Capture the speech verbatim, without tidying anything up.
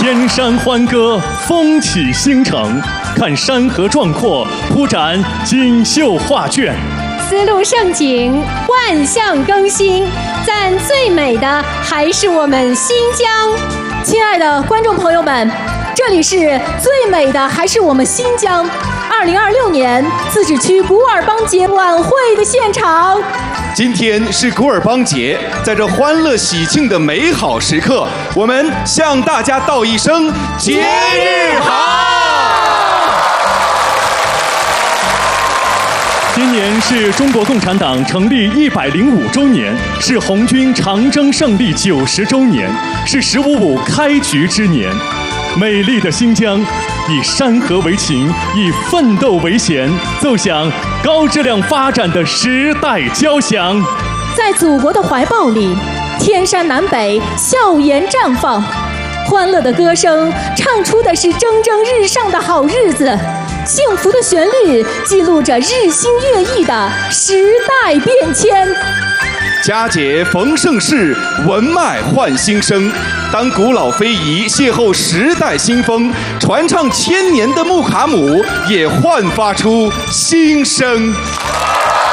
燕山欢歌，风起新城，看山河壮阔，铺展锦绣画卷。 丝路盛景，万象更新，赞最美的还是我们新疆。 亲爱的观众朋友们，这里是最美的还是我们新疆二零二六年自治区古尔邦节晚会的现场。 今天是古尔邦节，在这欢乐喜庆的美好时刻，我们向大家道一声节日好！ 今年是中国共产党成立一百零五周年，是红军长征胜利九十周年，是十五五开局之年。美丽的新疆，以山河为情，以奋斗为弦，奏响高质量发展的时代交响。 在祖国的怀抱里，天山南北笑颜绽放，欢乐的歌声唱出的是蒸蒸日上的好日子，幸福的旋律记录着日新月异的时代变迁。 佳节逢盛世，文脉换新生。当古老非遗邂逅时代新风，传唱千年的木卡姆也焕发出新生。